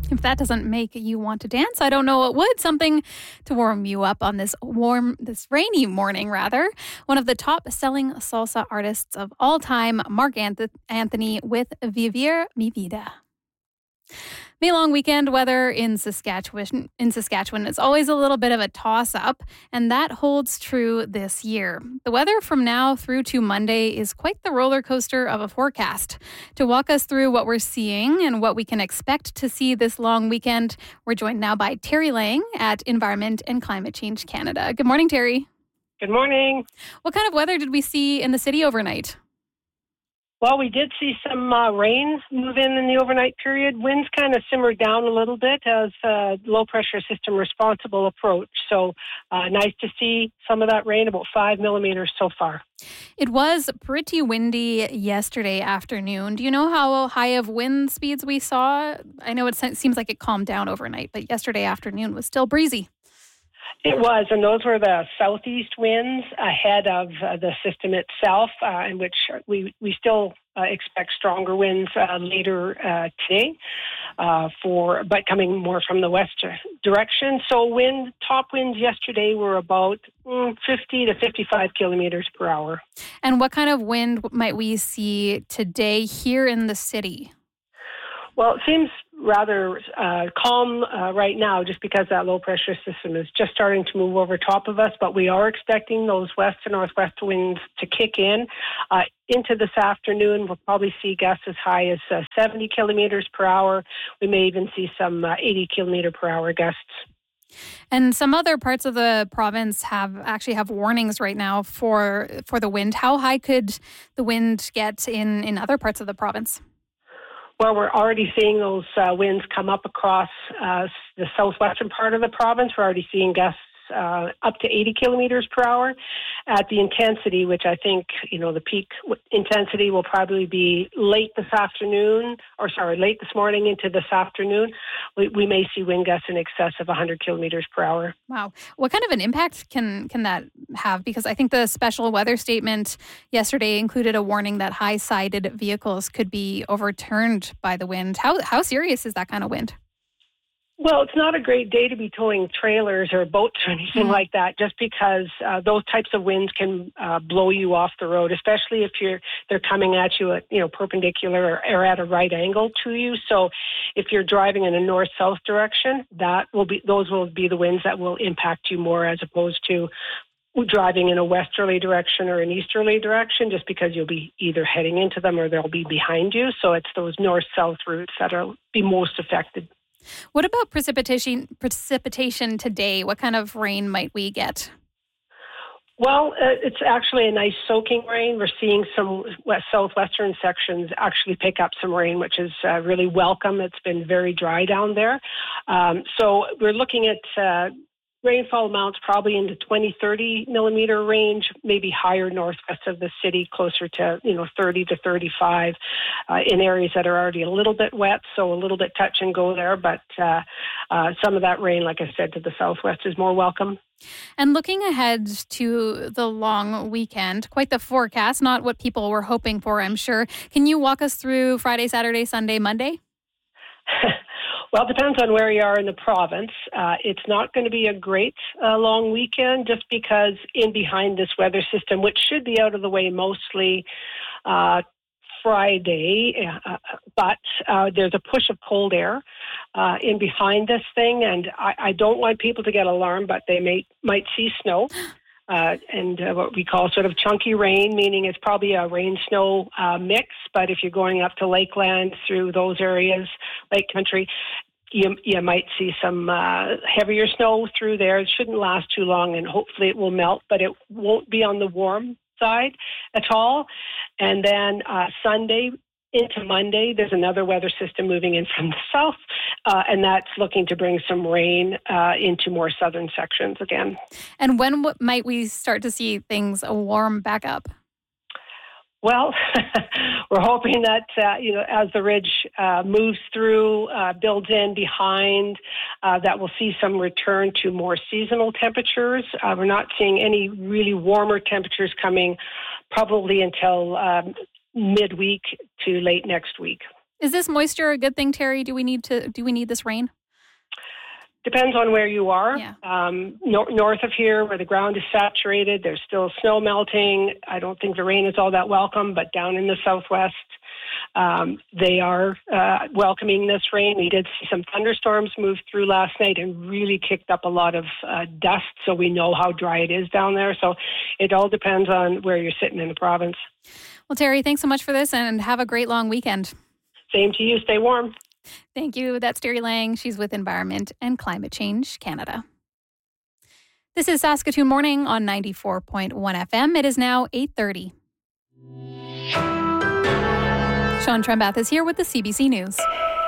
If that doesn't make you want to dance, I don't know what would. Something to warm you up on this rainy morning, rather. One of the top-selling salsa artists of all time, Mark Anthony, with Vivir Mi Vida. May-long weekend weather in Saskatchewan is always a little bit of a toss-up, and that holds true this year. The weather from now through to Monday is quite the roller coaster of a forecast. To walk us through what we're seeing and what we can expect to see this long weekend, we're joined now by Terry Lang at Environment and Climate Change Canada. Good morning, Terry. Good morning. What kind of weather did we see in the city overnight? Well, we did see some rain move in the overnight period. Winds kind of simmered down a little bit as low-pressure system responsible approach. So nice to see some of that rain, about 5 millimeters so far. It was pretty windy yesterday afternoon. Do you know how high of wind speeds we saw? I know it seems like it calmed down overnight, but yesterday afternoon was still breezy. It was, and those were the southeast winds ahead of the system itself, in which we still expect stronger winds later today, but coming more from the west direction. So top winds yesterday were about 50 to 55 kilometers per hour. And what kind of wind might we see today here in the city? Well, it seems rather calm right now just because that low-pressure system is just starting to move over top of us, but we are expecting those west to northwest winds to kick in. Into this afternoon, we'll probably see gusts as high as 70 kilometers per hour. We may even see some 80 kilometer per hour gusts. And some other parts of the province have warnings right now for the wind. How high could the wind get in other parts of the province? Well, we're already seeing those winds come up across the southwestern part of the province. We're already seeing gusts up to 80 kilometers per hour at the intensity, which I think, the peak intensity will probably be late this morning into this afternoon. We may see wind gusts in excess of 100 kilometers per hour. Wow. What kind of an impact can that have? Because I think the special weather statement yesterday included a warning that high-sided vehicles could be overturned by the wind. How serious is that kind of wind? Well, it's not a great day to be towing trailers or boats or anything like that, just because those types of winds can blow you off the road, especially if they're coming at you at perpendicular or at a right angle to you. So, if you're driving in a north-south direction, those will be the winds that will impact you more, as opposed to driving in a westerly direction or an easterly direction, just because you'll be either heading into them or they'll be behind you. So it's those north-south routes that will be most affected. What about precipitation today? What kind of rain might we get? Well, it's actually a nice soaking rain. We're seeing some southwestern sections actually pick up some rain, which is really welcome. It's been very dry down there. So we're looking at rainfall amounts probably in the 20-30 millimeter range, maybe higher northwest of the city, closer to 30 to 35 in areas that are already a little bit wet, so a little bit touch and go there. But some of that rain, like I said, to the southwest is more welcome. And looking ahead to the long weekend, quite the forecast, not what people were hoping for, I'm sure. Can you walk us through Friday, Saturday, Sunday, Monday? Well, it depends on where you are in the province. It's not going to be a great long weekend, just because in behind this weather system, which should be out of the way mostly Friday, but there's a push of cold air in behind this thing, and I don't want people to get alarmed, but they might see snow. And what we call sort of chunky rain, meaning it's probably a rain-snow mix. But if you're going up to Lakeland through those areas, Lake Country, you might see some heavier snow through there. It shouldn't last too long, and hopefully it will melt, but it won't be on the warm side at all. And then Sunday into Monday, there's another weather system moving in from the south, and that's looking to bring some rain into more southern sections again. And when might we start to see things warm back up? Well, we're hoping that, as the ridge moves through, builds in behind, that we'll see some return to more seasonal temperatures. We're not seeing any really warmer temperatures coming probably until midweek to late next week. Is this moisture a good thing, Terry? Do we need this rain? Depends on where you are. Yeah. North of here, where the ground is saturated, there's still snow melting. I don't think the rain is all that welcome, but down in the southwest, they are welcoming this rain. We did see some thunderstorms move through last night and really kicked up a lot of dust, so we know how dry it is down there. So it all depends on where you're sitting in the province. Well, Terry, thanks so much for this, and have a great long weekend. Same to you. Stay warm. Thank you. That's Terry Lang. She's with Environment and Climate Change Canada. This is Saskatoon Morning on 94.1 FM. It is now 8:30. Sean Trembath is here with the CBC News.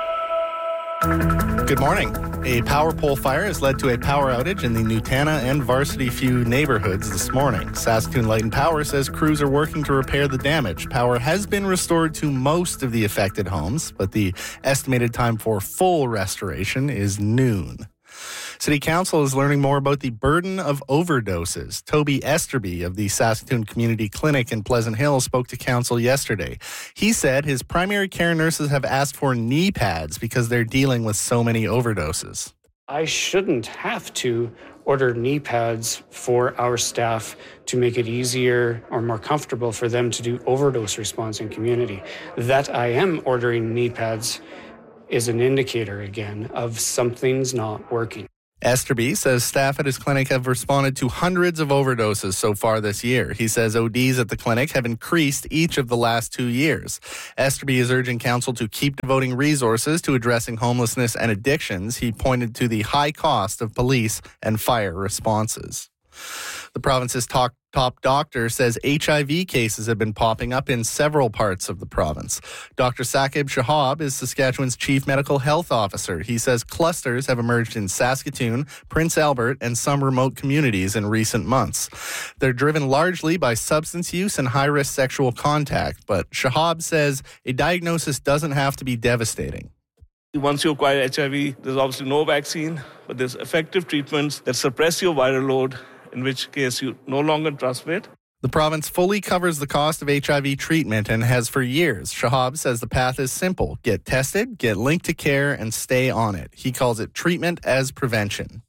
Good morning. A power pole fire has led to a power outage in the Nutana and Varsity Few neighborhoods this morning. Saskatoon Light and Power says crews are working to repair the damage. Power has been restored to most of the affected homes, but the estimated time for full restoration is noon. City Council is learning more about the burden of overdoses. Toby Esterby of the Saskatoon Community Clinic in Pleasant Hill spoke to Council yesterday. He said his primary care nurses have asked for knee pads because they're dealing with so many overdoses. I shouldn't have to order knee pads for our staff to make it easier or more comfortable for them to do overdose response in community. That I am ordering knee pads is an indicator, again, of something's not working. Esterby says staff at his clinic have responded to hundreds of overdoses so far this year. He says ODs at the clinic have increased each of the last 2 years. Esterby is urging council to keep devoting resources to addressing homelessness and addictions. He pointed to the high cost of police and fire responses. The province's top doctor says HIV cases have been popping up in several parts of the province. Dr. Saqib Shahab is Saskatchewan's chief medical health officer. He says clusters have emerged in Saskatoon, Prince Albert, and some remote communities in recent months. They're driven largely by substance use and high-risk sexual contact, but Shahab says a diagnosis doesn't have to be devastating. Once you acquire HIV, there's obviously no vaccine, but there's effective treatments that suppress your viral load, in which case you no longer transmit. The province fully covers the cost of HIV treatment and has for years. Shahab says the path is simple. Get tested, get linked to care, and stay on it. He calls it treatment as prevention.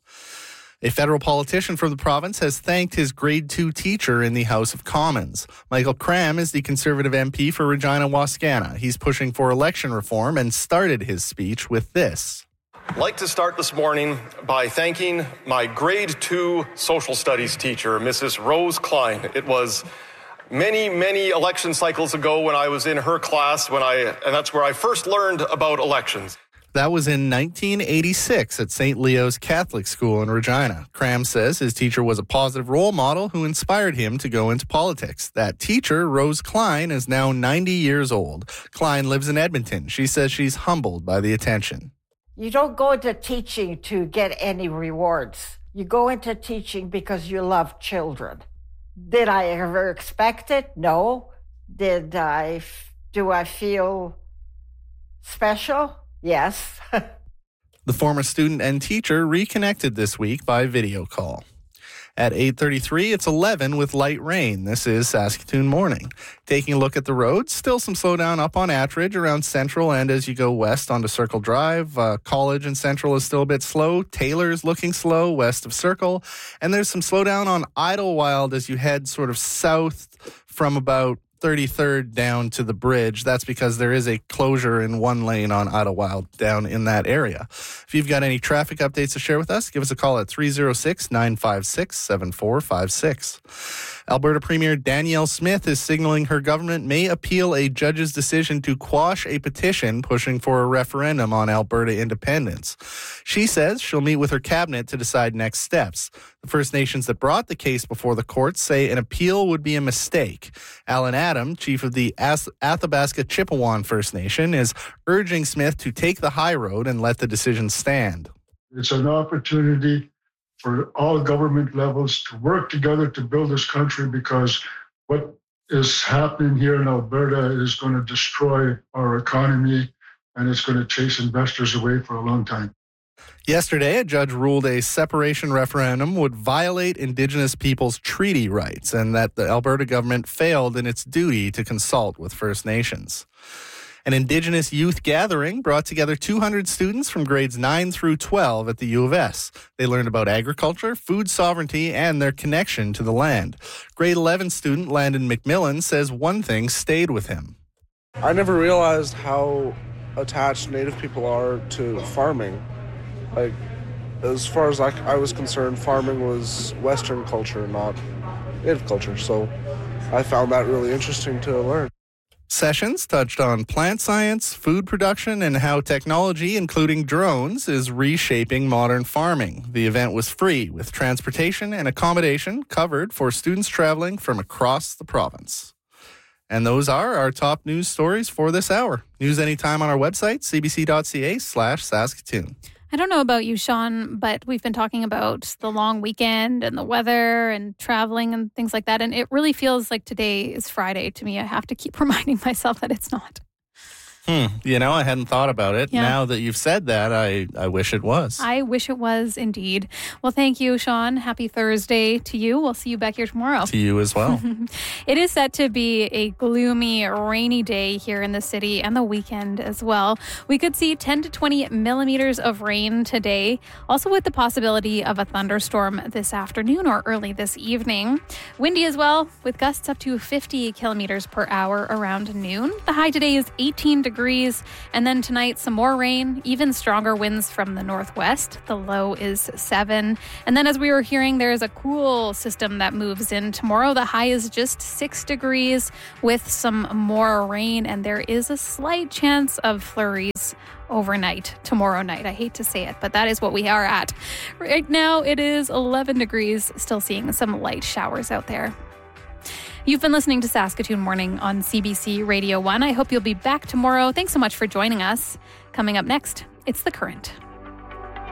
A federal politician from the province has thanked his grade 2 teacher in the House of Commons. Michael Cram is the Conservative MP for Regina-Wascana. He's pushing for election reform and started his speech with this. I'd like to start this morning by thanking my grade 2 social studies teacher, Mrs. Rose Klein. It was many election cycles ago when I was in her class, and that's where I first learned about elections. That was in 1986 at St. Leo's Catholic School in Regina. Cram says his teacher was a positive role model who inspired him to go into politics. That teacher, Rose Klein, is now 90 years old. Klein lives in Edmonton. She says she's humbled by the attention. You don't go into teaching to get any rewards. You go into teaching because you love children. Did I ever expect it? No. Do I feel special? Yes. The former student and teacher reconnected this week by video call. At 8:33, it's 11 with light rain. This is Saskatoon Morning. Taking a look at the roads, still some slowdown up on Attridge around Central and as you go west onto Circle Drive. College and Central is still a bit slow. Taylor's looking slow west of Circle. And there's some slowdown on Idlewild as you head sort of south from about 33rd down to the bridge. That's because there is a closure in one lane on Idlewild down in that area. If you've got any traffic updates to share with us, give us a call at 306-956-7456. Alberta Premier Danielle Smith is signaling her government may appeal a judge's decision to quash a petition pushing for a referendum on Alberta independence. She says she'll meet with her cabinet to decide next steps. The First Nations that brought the case before the courts say an appeal would be a mistake. Alan Adam, chief of the Athabasca Chippewan First Nation, is urging Smith to take the high road and let the decision stand. It's an opportunity for all government levels to work together to build this country, because what is happening here in Alberta is going to destroy our economy and it's going to chase investors away for a long time. Yesterday, a judge ruled a separation referendum would violate Indigenous peoples' treaty rights and that the Alberta government failed in its duty to consult with First Nations. An Indigenous youth gathering brought together 200 students from grades 9 through 12 at the U of S. They learned about agriculture, food sovereignty, and their connection to the land. Grade 11 student Landon McMillan says one thing stayed with him. I never realized how attached Native people are to farming. Like, as far as I was concerned, farming was Western culture, not Native culture. So I found that really interesting to learn. Sessions touched on plant science, food production, and how technology, including drones, is reshaping modern farming. The event was free, with transportation and accommodation covered for students traveling from across the province. And those are our top news stories for this hour. News anytime on our website, cbc.ca/Saskatoon. I don't know about you, Sean, but we've been talking about the long weekend and the weather and traveling and things like that. And it really feels like today is Friday to me. I have to keep reminding myself that it's not. You know, I hadn't thought about it. Yeah. Now that you've said that, I wish it was. I wish it was indeed. Well, thank you, Sean. Happy Thursday to you. We'll see you back here tomorrow. To you as well. It is set to be a gloomy, rainy day here in the city and the weekend as well. We could see 10 to 20 millimeters of rain today, also with the possibility of a thunderstorm this afternoon or early this evening. Windy as well, with gusts up to 50 kilometers per hour around noon. The high today is 18 degrees, and then tonight some more rain, even stronger winds from the northwest. The low is 7. And then as we were hearing, there is a cool system that moves in tomorrow. The high is just 6 degrees with some more rain, and there is a slight chance of flurries overnight tomorrow night. I hate to say it, but that is what we are at. Right now it is 11 degrees, still seeing some light showers out there. You've been listening to Saskatoon Morning on CBC Radio 1. I hope you'll be back tomorrow. Thanks so much for joining us. Coming up next, it's The Current.